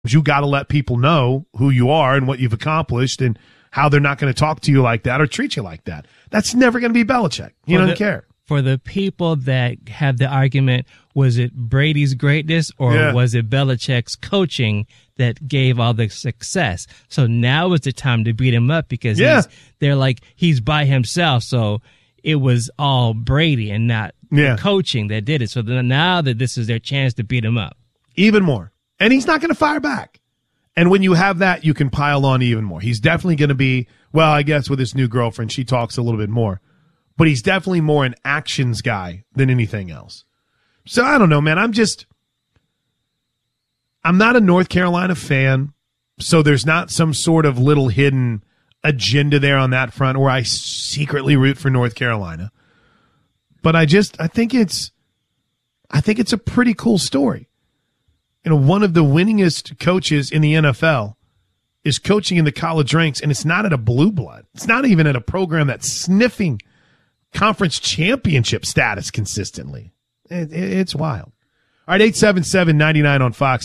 you got to let people know who you are and what you've accomplished and how they're not going to talk to you like that or treat you like that. That's never going to be Belichick. He doesn't care. For the people that have the argument, was it Brady's greatness or was it Belichick's coaching that gave all the success? So now is the time to beat him up because they're like, he's by himself. So it was all Brady and not the coaching that did it. So then now that this is their chance to beat him up. Even more. And he's not going to fire back. And when you have that, you can pile on even more. He's definitely going to be, well, I guess with his new girlfriend, she talks a little bit more. But he's definitely more an actions guy than anything else. So I don't know, man. I'm not a North Carolina fan, so there's not some sort of little hidden agenda there on that front where I secretly root for North Carolina. But I think it's a pretty cool story. One of the winningest coaches in the NFL is coaching in the college ranks, and it's not at a blue blood. It's not even at a program that's sniffing conference championship status consistently. It's wild. All right, 877-99 on Fox,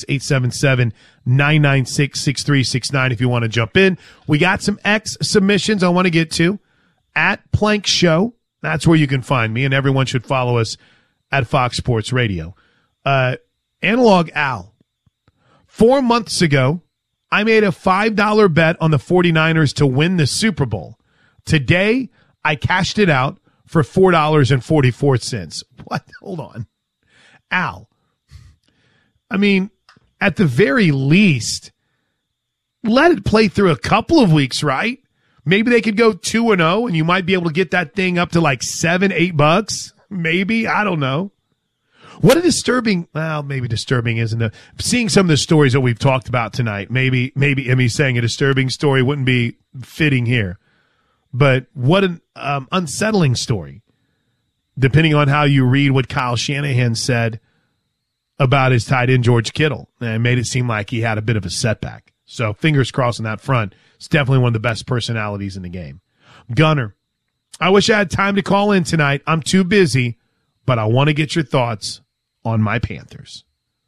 877-996-6369 if you want to jump in. We got some X submissions I want to get to at Plank Show. That's where you can find me, and everyone should follow us at Fox Sports Radio. Analog Al, 4 months ago, I made a $5 bet on the 49ers to win the Super Bowl. Today, I cashed it out for $4.44. What? Hold on. Al, I mean, at the very least, let it play through a couple of weeks, right? Maybe they could go 2-0 and you might be able to get that thing up to like $7-8. Maybe. I don't know. What a disturbing, well, maybe disturbing isn't seeing some of the stories that we've talked about tonight. Maybe me saying a disturbing story wouldn't be fitting here. But what an unsettling story, depending on how you read what Kyle Shanahan said about his tight end, George Kittle, and made it seem like he had a bit of a setback. So fingers crossed on that front. It's definitely one of the best personalities in the game. Gunner, I wish I had time to call in tonight. I'm too busy, but I want to get your thoughts on my Panthers.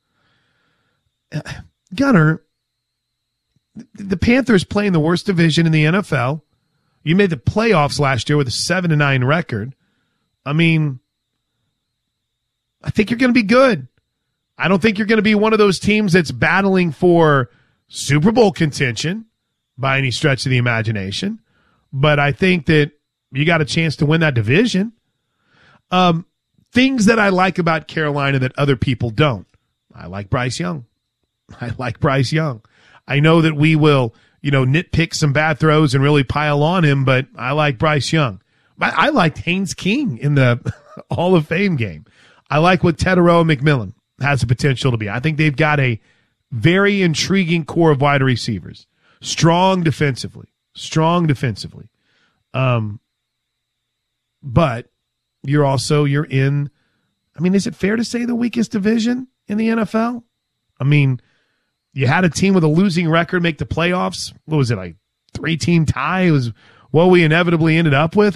Gunner, the Panthers play in the worst division in the NFL. You made the playoffs last year with a 7-9 record. I mean, I think you're going to be good. I don't think you're going to be one of those teams that's battling for Super Bowl contention by any stretch of the imagination. But I think that you got a chance to win that division. Things that I like about Carolina that other people don't. I like Bryce Young. I know that we will, nitpick some bad throws and really pile on him, but I like Bryce Young. I liked Haynes King in the Hall of Fame game. I like what Teteroa McMillan has the potential to be. I think they've got a very intriguing core of wide receivers. Strong defensively. But you're in, is it fair to say the weakest division in the NFL? You had a team with a losing record make the playoffs. What was it, like 3-team tie? It was what we inevitably ended up with.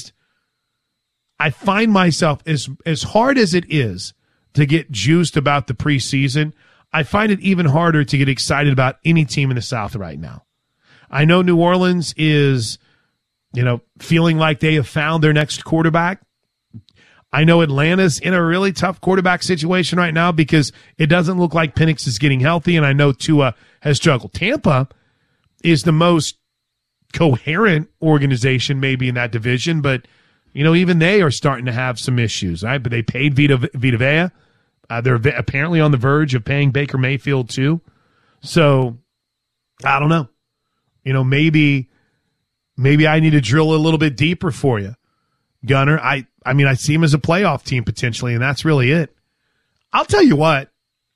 I find myself, as hard as it is to get juiced about the preseason, I find it even harder to get excited about any team in the South right now. I know New Orleans is, feeling like they have found their next quarterback. I know Atlanta's in a really tough quarterback situation right now because it doesn't look like Penix is getting healthy, and I know Tua has struggled. Tampa is the most coherent organization maybe in that division, but, even they are starting to have some issues, right? But they paid Vita Vea. They're apparently on the verge of paying Baker Mayfield too. So, I don't know. Maybe I need to drill a little bit deeper for you, Gunner. I see him as a playoff team potentially, and that's really it. I'll tell you what.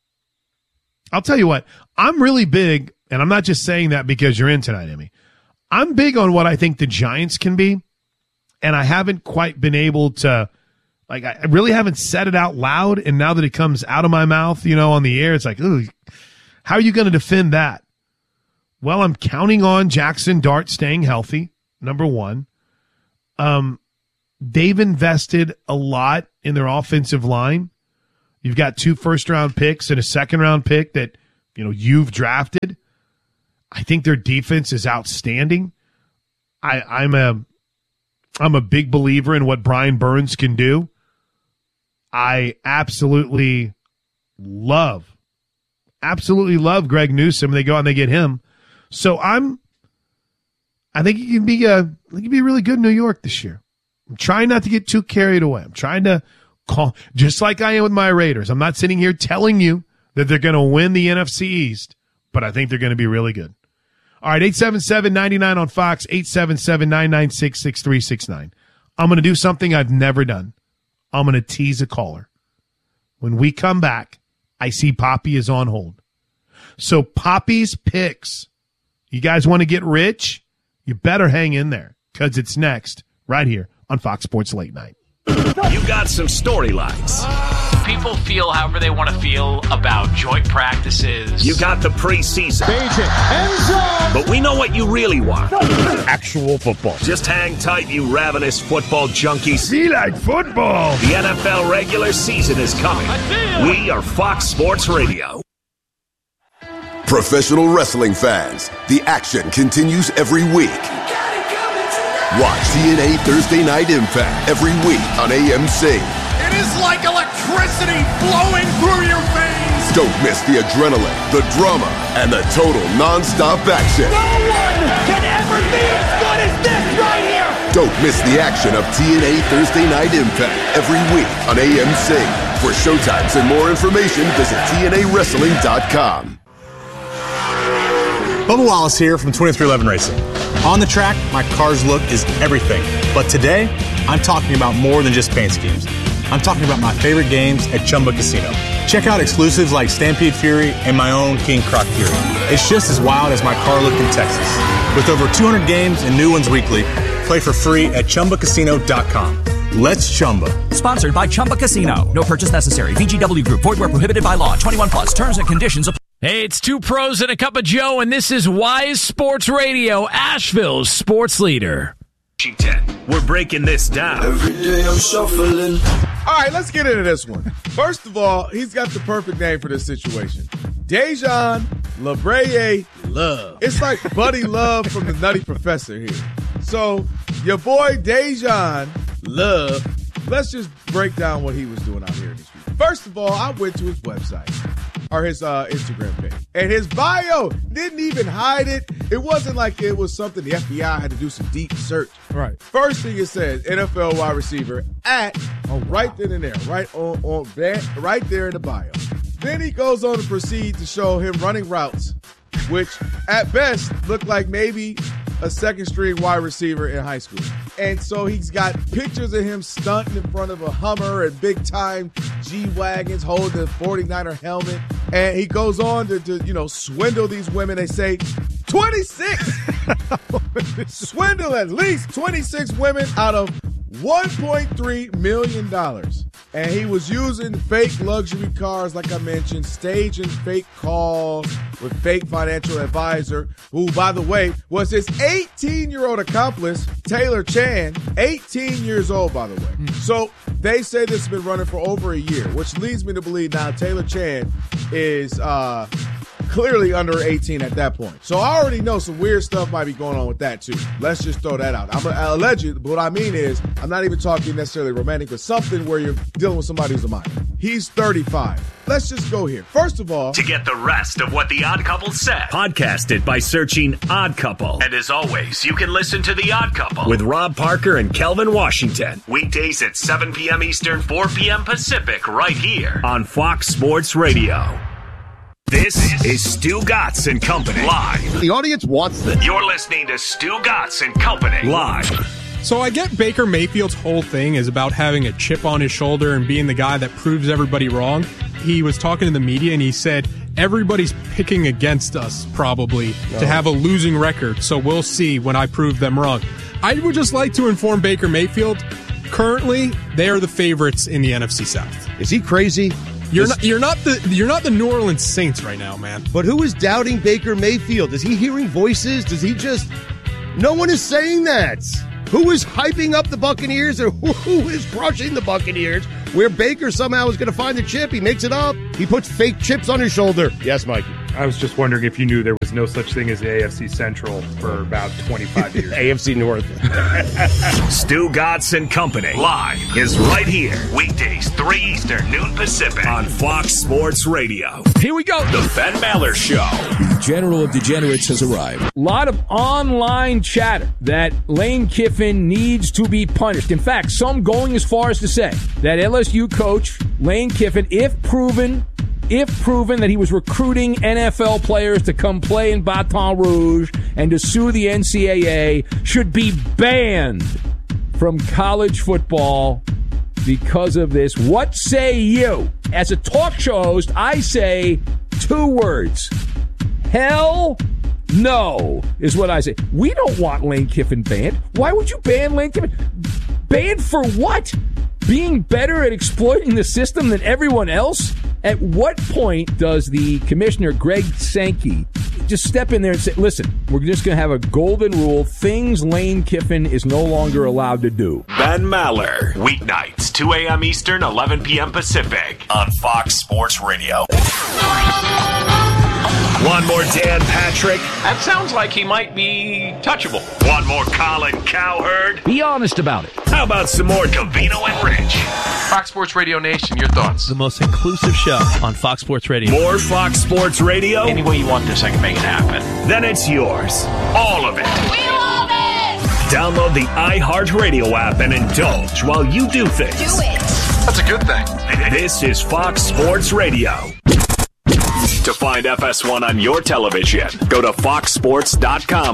I'm really big, and I'm not just saying that because you're in tonight, Emmy. I'm big on what I think the Giants can be, and I haven't quite been able to, I really haven't said it out loud, and now that it comes out of my mouth, on the air, it's like, ooh, how are you going to defend that? Well, I'm counting on Jackson Dart staying healthy, number one. They've invested a lot in their offensive line. You've got 2 first-round picks and a second-round pick that you've drafted. I think their defense is outstanding. I'm a big believer in what Brian Burns can do. I absolutely love Greg Newsome. They go out and they get him. So I think he can be really good in New York this year. I'm trying not to get too carried away. I'm trying to call, just like I am with my Raiders. I'm not sitting here telling you that they're going to win the NFC East, but I think they're going to be really good. All right, 877-99 on Fox, 877-996-6369. I'm going to do something I've never done. I'm going to tease a caller. When we come back, I see Poppy is on hold. So Poppy's picks, you guys want to get rich? You better hang in there because it's next right here on Fox Sports Late Night. You got some storylines. People feel however they want to feel about joint practices. You got the preseason. But we know what you really want. Actual football. Just hang tight, you ravenous football junkies. See like football. The NFL regular season is coming. We are Fox Sports Radio. Professional wrestling fans, the action continues every week. Watch TNA Thursday Night Impact every week on AMC. It is like electricity flowing through your veins. Don't miss the adrenaline, the drama, and the total non-stop action. No one can ever be as good as this right here. Don't miss the action of TNA Thursday Night Impact every week on AMC. For showtimes and more information, visit TNAWrestling.com. Bubba Wallace here from 2311 Racing. On the track, my car's look is everything. But today, I'm talking about more than just paint schemes. I'm talking about my favorite games at Chumba Casino. Check out exclusives like Stampede Fury and my own King Croc Fury. It's just as wild as my car look in Texas. With over 200 games and new ones weekly, play for free at ChumbaCasino.com. Let's Chumba. Sponsored by Chumba Casino. No purchase necessary. VGW Group. Void where prohibited by law. 21 plus. Terms and conditions apply. Hey, it's Two Pros and a Cup of Joe, and this is Wise Sports Radio, Asheville's sports leader. We're breaking this down. Every day I'm shuffling. All right, let's get into this one. First of all, he's got the perfect name for this situation. Dejan LaBraye Love. It's like Buddy Love from the Nutty Professor here. So, your boy Dejan Love, let's just break down what he was doing out here in the street. First of all, I went to his website. Or his Instagram page. And his bio didn't even hide it. It wasn't like it was something the FBI had to do some deep search. Right. First thing it says, NFL wide receiver at, right then and there, right right there in the bio. Then he goes on to proceed to show him running routes, which at best look like maybe a second-string wide receiver in high school. And so he's got pictures of him stunting in front of a Hummer and big-time G-Wagons holding the 49er helmet. And he goes on to swindle these women. They say 26! Swindle at least 26 women out of $1.3 million. And he was using fake luxury cars, like I mentioned, staging fake calls with fake financial advisor, who, by the way, was his 18-year-old accomplice, Taylor Chan, 18 years old, by the way. So they say this has been running for over a year, which leads me to believe now Taylor Chan is clearly under 18 at that point. So I already know some weird stuff might be going on with that too. Let's just throw that out. I'm alleged, but what I mean is I'm not even talking necessarily romantic, but something where you're dealing with somebody who's a minor. He's 35. Let's just go here. First of all, to get the rest of what The Odd Couple said, podcast it by searching Odd Couple. And as always, you can listen to The Odd Couple with Rob Parker and Kelvin Washington. Weekdays at 7 p.m. Eastern, 4 p.m. Pacific, right here on Fox Sports Radio. This is Stu Gatz and Company live. The audience wants this. You're listening to Stu Gatz and Company live. So I get Baker Mayfield's whole thing is about having a chip on his shoulder and being the guy that proves everybody wrong. He was talking to the media and he said, everybody's picking against us probably to have a losing record, so we'll see when I prove them wrong. I would just like to inform Baker Mayfield, currently they are the favorites in the NFC South. Is he crazy? You're not the New Orleans Saints right now, man. But who is doubting Baker Mayfield? Is he hearing voices? Does he just... No one is saying that. Who is hyping up the Buccaneers or who is crushing the Buccaneers where Baker somehow is going to find the chip? He makes it up. He puts fake chips on his shoulder. Yes, Mikey. I was just wondering if you knew there was no such thing as the AFC Central for about 25 years. AFC North. Stu Gatz and Company live is right here. Weekdays, 3 Eastern, noon Pacific on Fox Sports Radio. Here we go. The Ben Maller Show. The General of Degenerates has arrived. A lot of online chatter that Lane Kiffin needs to be punished. In fact, some going as far as to say that LSU coach Lane Kiffin, if proven that he was recruiting NFL players to come play in Baton Rouge and to sue the NCAA, should be banned from college football because of this. What say you? As a talk show host, I say 2 words. Hell no is what I say. We don't want Lane Kiffin banned. Why would you ban Lane Kiffin? Banned for what? Being better at exploiting the system than everyone else? At what point does the commissioner, Greg Sankey, just step in there and say, listen, we're just going to have a golden rule, things Lane Kiffin is no longer allowed to do? Ben Maller, weeknights, 2 a.m. Eastern, 11 p.m. Pacific on Fox Sports Radio. One more Dan Patrick. That sounds like he might be touchable. One more Colin Cowherd. Be honest about it. How about some more Covino and Rich? Fox Sports Radio Nation, your thoughts? The most inclusive show on Fox Sports Radio. More Fox Sports Radio? Any way you want this, I can make it happen. Then it's yours. All of it. We love it! Download the iHeartRadio app and indulge while you do things. Do it. That's a good thing. This is Fox Sports Radio. To find FS1 on your television, go to foxsports.com.